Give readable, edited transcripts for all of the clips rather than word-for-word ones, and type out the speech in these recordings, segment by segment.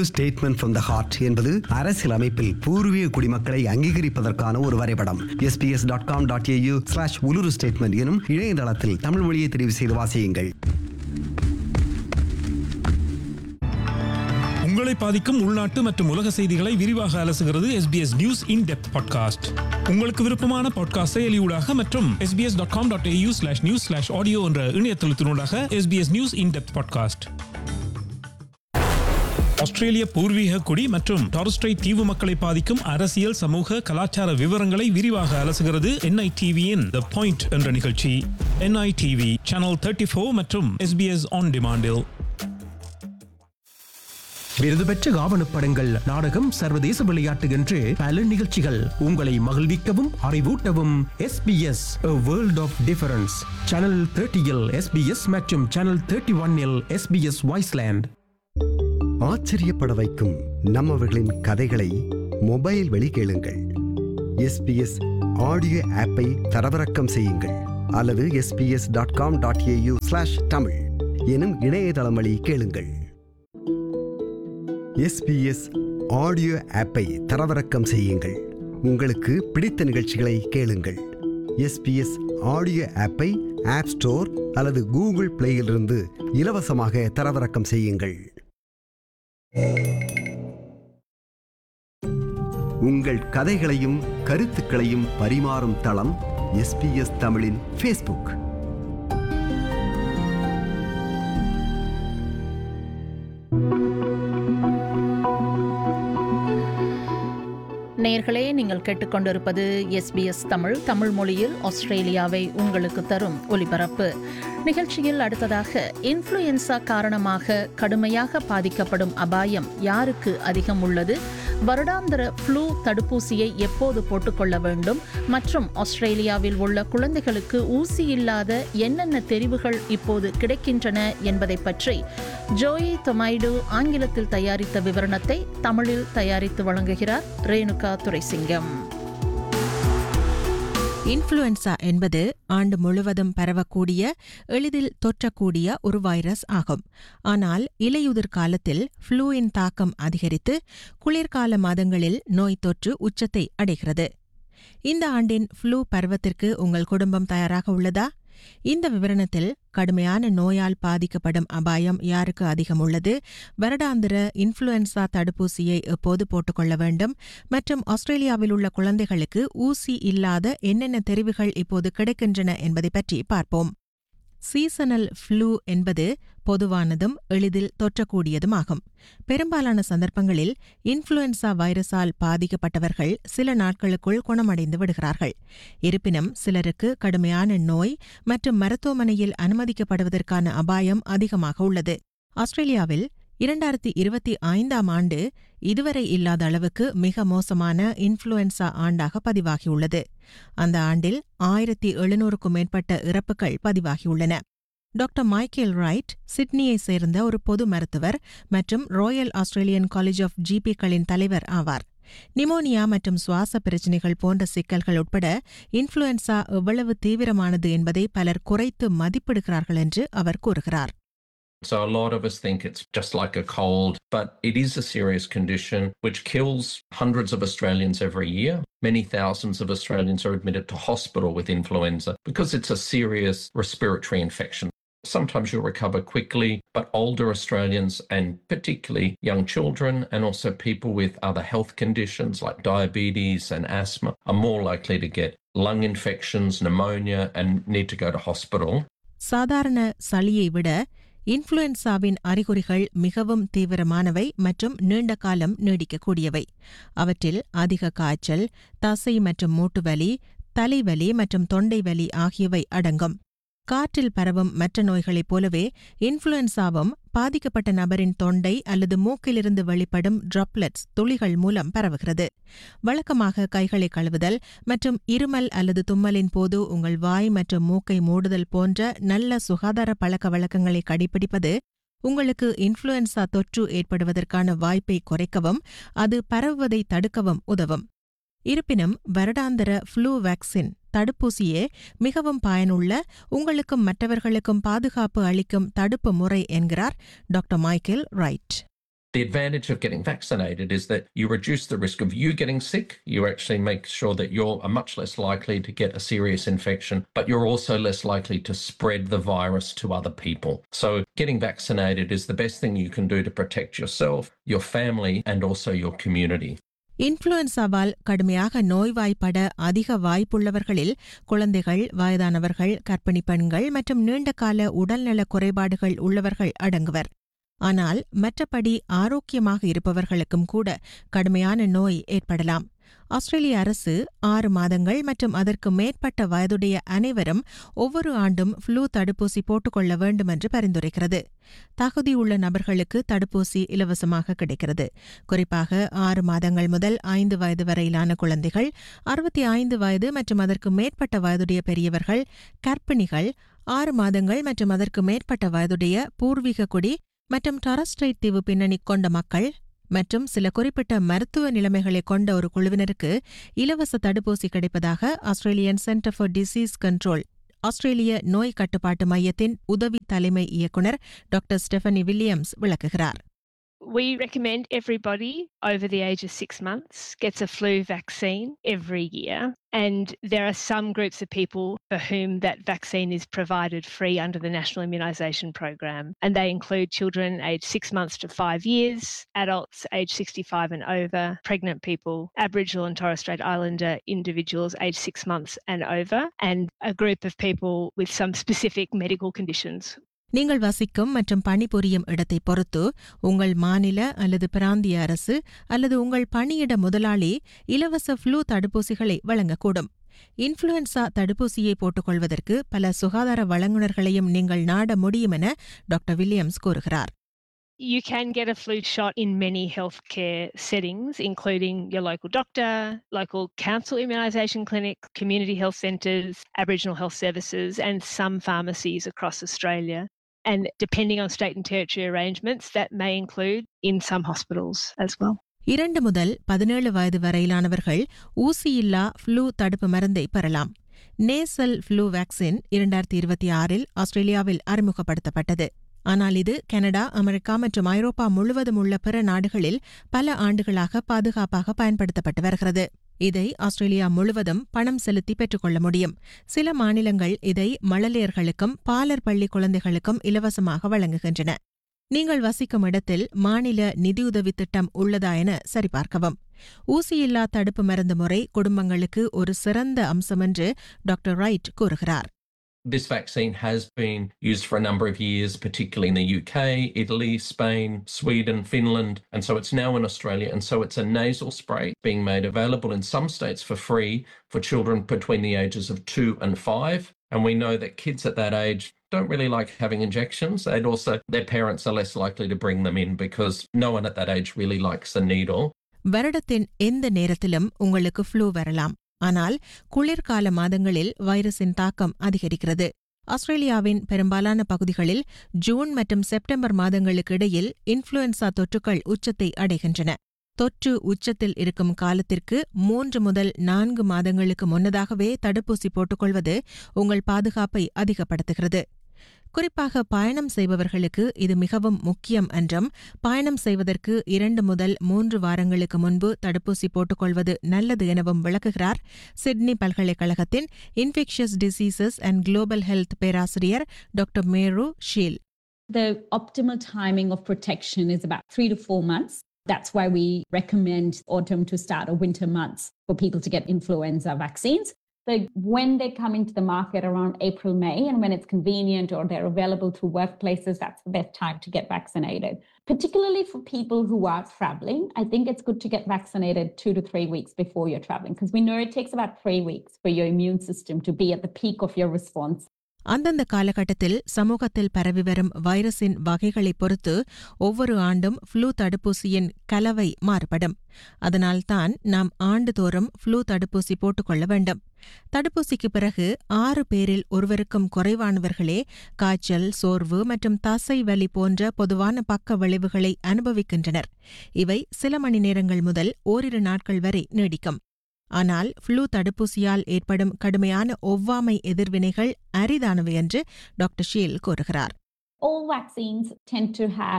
Uluru statement from the heart என்பது அரசியல் அமைப்பில் பூர்வீக குடிமக்களை அங்கீகரிப்பதற்கான ஒரு வரைபடம். sbs.com.au/உலுரு ஸ்டேட்மெண்ட் எனும் இணையதளத்தில் தமிழ் மொழியை தெரிவு செய்து வாசியுங்கள். உங்களை பாதிக்கும் உள்நாட்டு மற்றும் உலக செய்திகளை விரிவாக அலசுகிறது SBS news in depth podcast. உங்களுக்கு விருப்பமான பாட்காஸ்ட் செயலியூடாக மற்றும் sbs.com.au/news/audio என்ற இணையதளத்தினூடாக SBS news in depth podcast. ஆஸ்திரேலிய பூர்வீக குடி மற்றும் டாரஸ் ஸ்ட்ரெய்ட் தீவு மக்களை பாதிக்கும் அரசியல், சமூக, கலாச்சார விவரங்களை விரிவாக அலசுகிறது NITV-இன் The Point என்ற நிகழ்ச்சி. NITV சேனல் 34 மற்றும் SBS On Demand-இல். விருது பெற்ற ஆவணப்படங்கள், நாடகம், சர்வதேச விளையாட்டு என்று பல நிகழ்ச்சிகள் உங்களை மகிழ்விக்கவும் அறிவூட்டவும். SBS A World of Difference channel 30-இல் SBS மற்றும் சேனல் 31-இல் SBS Voiceland. ஆச்சரியப்பட வைக்கும் நம்மவர்களின் கதைகளை மொபைல் வழி கேளுங்கள். SBS ஆடியோ ஆப்பை தரவிறக்கம் செய்யுங்கள் அல்லது sbs.com.au/tamil எனும் இணையதளம் வழி கேளுங்கள். SBS ஆடியோ ஆப்பை தரவிறக்கம் செய்யுங்கள். உங்களுக்கு பிடித்த நிகழ்ச்சிகளை கேளுங்கள். SBS ஆடியோ ஆப்பை ஆப் ஸ்டோர் அல்லது கூகுள் பிளேயிலிருந்து இலவசமாக தரவிறக்கம் செய்யுங்கள். உங்கள் கதைகளையும் கருத்துக்களையும் பரிமாறும் தளம் SBS தமிழின் Facebook. நேயர்களே, நீங்கள் கேட்டுக்கொண்டிருப்பது SBS தமிழ் மொழியில் ஆஸ்திரேலியாவை உங்களுக்கு தரும் ஒலிபரப்பு. நிகழ்ச்சியில் அடுத்ததாக, இன்ஃப்ளூயன்சா காரணமாக கடுமையாக பாதிக்கப்படும் அபாயம் யாருக்கு அதிகம் உள்ளது, வருடாந்திர ஃப்ளூ தடுப்பூசியை எப்போது போட்டுக்கொள்ள வேண்டும் மற்றும் ஆஸ்திரேலியாவில் உள்ள குழந்தைகளுக்கு ஊசி இல்லாத என்னென்ன தெரிவுகள் இப்போது கிடைக்கின்றன என்பதை பற்றி ஜோயி தொமைடு ஆங்கிலத்தில் தயாரித்த விவரணத்தை தமிழில் தயாரித்து வழங்குகிறார் ரேணுகா துரைசிங்கம். இன்ஃப்ளூயன்சா என்பது ஆண்டு முழுவதும் பரவக்கூடிய, எளிதில் தொற்றக்கூடிய ஒரு வைரஸ் ஆகும். ஆனால் இலையுதிர் காலத்தில் ஃப்ளூவின் தாக்கம் அதிகரித்து குளிர்கால மாதங்களில் நோய் தொற்று உச்சத்தை அடைகிறது. இந்த ஆண்டின் ஃப்ளூ பருவத்திற்கு உங்கள் குடும்பம் தயாராக உள்ளதா? இந்த விவரணத்தில் கடுமையான நோயால் பாதிக்கப்படும் அபாயம் யாருக்கு அதிகம் உள்ளது, வருடாந்திர இன்ஃப்ளூயன்சா தடுப்பூசியை எப்போது போட்டுக்கொள்ள வேண்டும் மற்றும் ஆஸ்திரேலியாவில் உள்ள குழந்தைகளுக்கு ஊசி இல்லாத என்னென்ன தெரிவுகள் இப்போது கிடைக்கின்றன என்பதை பற்றி பார்ப்போம். சீசனல் ஃப்ளூ என்பது பொதுவானதும் எளிதில் தொற்றக்கூடியதுமாகும். பெரும்பாலான சந்தர்ப்பங்களில் இன்ஃப்ளூயன்சா வைரஸால் பாதிக்கப்பட்டவர்கள் சில நாட்களுக்குள் குணமடைந்து விடுகிறார்கள். இருப்பினும் சிலருக்கு கடுமையான நோய் மற்றும் மருத்துவமனையில் அனுமதிக்கப்படுவதற்கான அபாயம் அதிகமாக உள்ளது. ஆஸ்திரேலியாவில் 2025ஆம் ஆண்டு இதுவரை இல்லாத அளவுக்கு மிக மோசமான இன்ஃப்ளூயன்சா ஆண்டாக பதிவாகியுள்ளது. அந்த ஆண்டில் 1700க்கும் மேற்பட்ட இறப்புகள் பதிவாகியுள்ளன. டாக்டர் மைக்கேல் ரைட் சிட்னியை சேர்ந்த ஒரு பொது மருத்துவர் மற்றும் ராயல் ஆஸ்திரேலியன் காலேஜ் ஆஃப் ஜிபிக்களின் தலைவர் ஆவார். நிமோனியா மற்றும் சுவாச பிரச்சினைகள் போன்ற சிக்கல்கள் உட்பட இன்ஃப்ளூயன்சா எவ்வளவு தீவிரமானது என்பதை பலர் குறைத்து மதிப்பிடுகிறார்கள் என்று அவர் கூறுகிறார். So a lot of us think it's just like a cold, but it is a serious condition which kills hundreds of Australians every year. Many thousands of Australians are admitted to hospital with influenza because it's a serious respiratory infection. Sometimes you'll recover quickly, but older Australians and particularly young children and also people with other health conditions like diabetes and asthma are more likely to get lung infections, pneumonia and need to go to hospital. சாதாரண சளியை விட இன்ஃப்ளூயன்சாவின் அறிகுறிகள் மிகவும் தீவிரமானவை மற்றும் நீண்ட காலம் நீடிக்கக்கூடியவை. அவற்றில் அதிக காய்ச்சல், தசை மற்றும் மூட்டுவலி, தலைவலி மற்றும் தொண்டை வலி ஆகியவை அடங்கும். காற்றில் பரவும் மற்ற நோய்களைப் போலவே இன்ஃப்ளூயன்சாவும் பாதிக்கப்பட்ட நபரின் தொண்டை அல்லது மூக்கிலிருந்து வெளிப்படும் டிராப்லெட்ஸ் துளிகள் மூலம் பரவுகிறது. வழக்கமாக கைகளை கழுவுதல் மற்றும் இருமல் அல்லது தும்மலின் போது உங்கள் வாய் மற்றும் மூக்கை மூடுதல் போன்ற நல்ல சுகாதார பழக்க வழக்கங்களை கடைபிடிப்பது உங்களுக்கு இன்ஃப்ளூயன்சா தொற்று ஏற்படுவதற்கான வாய்ப்பை குறைக்கவும் அது பரவுவதை தடுக்கவும் உதவும். இருப்பினும் வருடாந்திர ஃப்ளூ வேக்சின் தடுப்பூசியே மிகவும் பயனுள்ள, உங்களுக்கும் மற்றவர்களுக்கும் பாதுகாப்பு அளிக்கும் தடுப்பு முறை என்கிறார் doctor Michael right. The advantage of getting vaccinated is that you reduce the risk of you getting sick. You actually make sure that you're much less likely to get a serious infection, but you're also less likely to spread the virus to other people. So getting vaccinated is the best thing you can do to protect yourself, your family, and also your community. இன்ஃப்ளூயன்சாவால் கடுமையாக நோய்வாய்ப்பட அதிக வாய்ப்புள்ளவர்களில் குழந்தைகள், வயதானவர்கள், கர்ப்பிணி பெண்கள் மற்றும் நீண்டகால உடல்நல குறைபாடுகள் உள்ளவர்கள் அடங்குவர். ஆனால் மற்றபடி ஆரோக்கியமாக இருப்பவர்களுக்கும் கூட கடுமையான நோய் ஏற்படலாம். ஆஸ்திரேலிய அரசு 6 மாதங்கள் மற்றும் அதற்கு மேற்பட்ட வயதுடைய அனைவரும் ஒவ்வொரு ஆண்டும் ஃப்ளூ தடுப்பூசி போட்டுக்கொள்ள வேண்டும் என்று பரிந்துரைக்கிறது. தகுதியுள்ள நபர்களுக்கு தடுப்பூசி இலவசமாக கிடைக்கிறது. குறிப்பாக 6 மாதங்கள் முதல் 5 வயது வரையிலான குழந்தைகள், 65 வயது மற்றும் அதற்கு மேற்பட்ட வயதுடைய பெரியவர்கள், கர்ப்பிணிகள், 6 மாதங்கள் மற்றும் அதற்கு மேற்பட்ட வயதுடைய பூர்வீக குடி மற்றும் டாரஸ் ஸ்ட்ரெய்ட் தீவு பின்னணி கொண்ட மக்கள் மற்றும் சில குறிப்பிட்ட மருத்துவ நிலைமைகளை கொண்ட ஒரு குழுவினருக்கு இலவச தடுப்பூசி கிடைப்பதாக Australian centre for disease control ஆஸ்திரேலிய நோய் கட்டுப்பாட்டு மையத்தின் உதவி தலைமை இயக்குநர் டாக்டர் ஸ்டெஃபனி வில்லியம்ஸ் விளக்குகிறார். We recommend everybody over the age of 6 months gets a flu vaccine every year. And there are some groups of people for whom that vaccine is provided free under the National Immunisation Program. And they include children aged 6 months to 5 years, adults aged 65 and over, pregnant people, Aboriginal and Torres Strait Islander individuals aged 6 months and over, and a group of people with some specific medical conditions. நீங்கள் வசிக்கும் மற்றும் பணிபுரியும் இடத்தை பொறுத்து உங்கள் மாநில அல்லது பிராந்திய அரசு அல்லது உங்கள் பணியிட முதலாளி இலவச ஃப்ளூ தடுப்பூசிகளை வழங்கக்கூடும். இன்ஃப்ளூயன்சா தடுப்பூசியை போட்டுக்கொள்வதற்கு பல சுகாதார வழங்குநர்களையும் நீங்கள் நாட முடியும் என டாக்டர் வில்லியம்ஸ் கூறுகிறார். You can get a flu shot in many healthcare settings, including your local doctor, local council immunisation clinic, community health centres, Aboriginal health services, and some pharmacies across Australia. And depending on state and territory arrangements, that may include in some hospitals as well. 2 முதல் 17 வயது வரையிலானவர்கள் ஊசியில்லா flu தடுப்பு மருந்தை பெறலாம். Nasal flu vaccine 2026இல் ஆஸ்திரேலியாவில் அறிமுகப்படுத்தப்பட்டது. ஆனால் இது Canada, America மற்றும் ஐரோப்பா முழுவதும் உள்ள பிற நாடுகளில் பல ஆண்டுகளாக பாதுகாப்பாக பயன்படுத்தப்பட்டு வருகிறது. இதை ஆஸ்திரேலியா முழுவதும் பணம் செலுத்தி பெற்றுக்கொள்ள முடியும். சில மாநிலங்கள் இதை மழலையர்களுக்கும் பாலர் பள்ளி குழந்தைகளுக்கும் இலவசமாக வழங்குகின்றன. நீங்கள் வசிக்கும் இடத்தில் மாநில நிதியுதவி திட்டம் உள்ளதா என சரிபார்க்கவும். ஊசியில்லா தடுப்பு மருந்து முறை குடும்பங்களுக்கு ஒரு சிறந்த அம்சம் என்று டாக்டர் ரைட் கூறுகிறார். This vaccine has been used for a number of years, particularly in the UK, Italy, Spain, Sweden, Finland, and so it's now in Australia. And so it's a nasal spray being made available in some states for free for children between the ages of 2 and 5. And we know that kids at that age don't really like having injections. And also their parents are less likely to bring them in because no one at that age really likes a needle. வருடத்தின் எந்த நேரத்திலும் உங்களுக்கு flu வரலாம். ஆனால் குளிர்கால மாதங்களில் வைரஸின் தாக்கம் அதிகரிக்கிறது. ஆஸ்திரேலியாவின் பெரும்பாலான பகுதிகளில் ஜூன் மற்றும் செப்டம்பர் மாதங்களுக்கு இடையில் இன்ஃப்ளூயன்சா தொற்றுகள் உச்சத்தை அடைகின்றன. தொற்று உச்சத்தில் இருக்கும் காலத்திற்கு 3 முதல் 4 மாதங்களுக்கு முன்னதாகவே தடுப்பூசி போட்டுக்கொள்வது உங்கள் பாதுகாப்பை அதிகப்படுத்துகிறது. குறிப்பாக பயணம் செய்பவர்களுக்கு இது மிகவும் முக்கியம் என்றும் பயணம் செய்வதற்கு 2 முதல் 3 வாரங்களுக்கு முன்பு தடுப்பூசி போட்டுக்கொள்வது நல்லது எனவும் விளக்குகிறார் சிட்னி பல்கலைக்கழகத்தின் infectious diseases and global health பேராசிரியர் doctor Meru Sheel. The optimal timing of protection is about 3 to 4 months. That's why we recommend autumn to start or winter months for people to get influenza vaccines. So when they come into the market around April, May, and when it's convenient or they're available through workplaces, that's the best time to get vaccinated. Particularly for people who are traveling, I think it's good to get vaccinated 2 to 3 weeks before you're traveling, because we know it takes about 3 weeks for your immune system to be at the peak of your response. அந்தந்த காலகட்டத்தில் சமூகத்தில் பரவி வரும் வைரஸின் வகைகளை பொறுத்து ஒவ்வொரு ஆண்டும் ஃப்ளூ தடுப்பூசியின் கலவை மாறுபடும். அதனால்தான் நாம் ஆண்டுதோறும் ஃப்ளூ தடுப்பூசி போட்டுக்கொள்ள வேண்டும். தடுப்பூசிக்கு பிறகு 6 பேரில் ஒருவருக்கும் குறைவானவர்களே காய்ச்சல், சோர்வு மற்றும் தசை வலி போன்ற பொதுவான பக்க விளைவுகளை அனுபவிக்கின்றனர். இவை சில மணி நேரங்கள் முதல் ஓரிரு நாட்கள் வரை நீடிக்கும். ஆனால் ஃப்ளூ தடுப்பூசியால் ஏற்படும் கடுமையான ஒவ்வாமை எதிர்வினைகள் அரிதானவை என்று டாக்டர் ஷீல் கூறுகிறார். All vaccines tend to have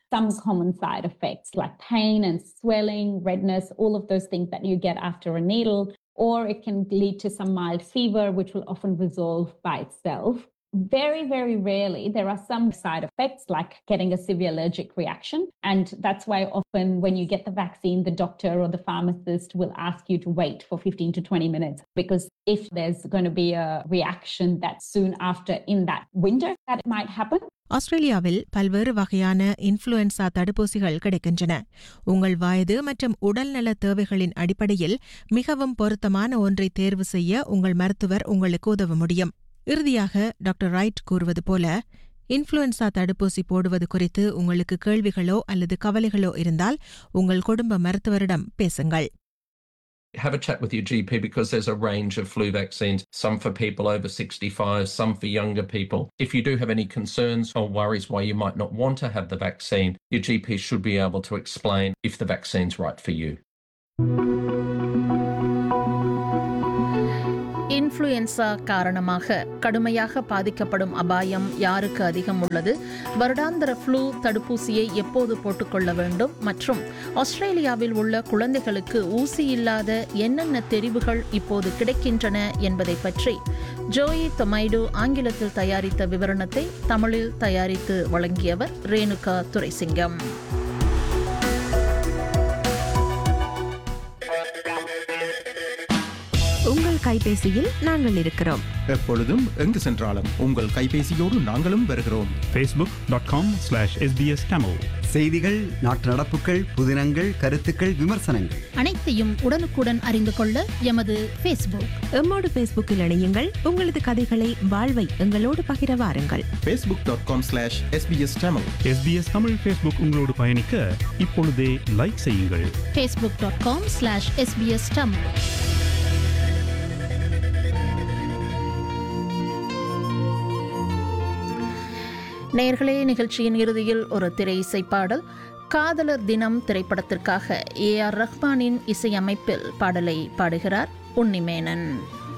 some common side effects like pain and swelling, redness, all of those things that you get after a needle, or it can lead to some mild fever, which will often resolve by itself. Very, very rarely, there are some side effects like getting a severe allergic reaction. And that's why often when you get the vaccine, the doctor or the pharmacist will ask you to wait for 15 to 20 minutes. Because if there's going to be a reaction that soon after in that winter, that might happen. ஆஸ்திரேலியாவில் பல்வேறு வகையான influenza தடுப்பூசிகள் கிடைக்கின்றன. உங்கள் வயது மற்றும் உடல்நல தேவைகளின் அடிப்படையில் மிகவும் பொருத்தமான ஒன்றை தேர்வு செய்ய உங்கள் மருத்துவர் உங்களுக்கு உதவ முடியும். இறுதியாக டாக்டர் ரைட் கூறுவது போல, இன்ஃப்ளூயன்சா தடுப்பூசி போடுவது குறித்து உங்களுக்கு கேள்விகளோ அல்லது கவலைகளோ இருந்தால் உங்கள் குடும்ப மருத்துவரிடம் பேசுங்கள். Have a chat with your GP because there's a range of flu vaccines, some for people over 65, some for younger people. If you do have any concerns or worries why you might not want to have the vaccine, your GP should be able to explain if the vaccine's right for you. Influenza காரணமாக கடுமையாக பாதிக்கப்படும் அபாயம் யாருக்கு அதிகம் உள்ளது, வருடாந்திர flu தடுப்பூசியை எப்போது போட்டுக்கொள்ள வேண்டும் மற்றும் ஆஸ்திரேலியாவில் உள்ள குழந்தைகளுக்கு ஊசி இல்லாத என்னென்ன தெரிவுகள் இப்போது கிடைக்கின்றன என்பதை பற்றி ஜோயி தொமைடு ஆங்கிலத்தில் தயாரித்த விவரணத்தை தமிழில் தயாரித்து வழங்கியவர் ரேணுகா துரைசிங்கம். உங்கள் கைபேசியில் நாங்கள் இருக்கிறோம். எப்பொழுதும் எங்கு சென்றாலும் உங்கள் கைபேசியோடு நாங்களும் வருகிறோம். facebook.com/SBS Tamil. செய்திகள், நாட்டு நடப்புகள், புதினங்கள், கருத்துக்கள், விமர்சனங்கள் அனைத்தையும் உடனுக்குடன் அறிந்து கொள்ள எமது ஃபேஸ்புக். எம்மோடு ஃபேஸ்புக்கில் இணையுங்கள். உங்களது கதைகளை, வாழ்வை எங்களோடு பகிர வாருங்கள். facebook.com/SBS Tamil. SBS Tamil Facebook உங்களோடு பயணிக்க இப்பொழுதே லைக் செய்யுங்கள். facebook.com/SBS Tamil. நேயர்களே, நிகழ்ச்சியின் இறுதியில் ஒரு திரை இசை பாடல். காதலர் தினம் திரைப்படத்திற்காக AR ரஹ்மானின் இசையமைப்பில் பாடலை பாடுகிறார் உன்னிமேனன்.